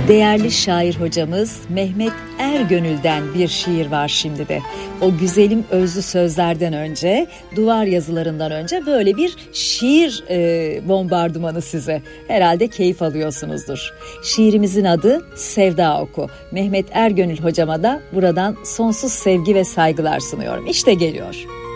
Değerli şair hocamız Mehmet Ergönül'den bir şiir var şimdi de. O güzelim özlü sözlerden önce, duvar yazılarından önce böyle bir şiir bombardımanı size. Herhalde keyif alıyorsunuzdur. Şiirimizin adı Sevda Oku. Mehmet Ergönül hocama da buradan sonsuz sevgi ve saygılar sunuyorum. İşte geliyor.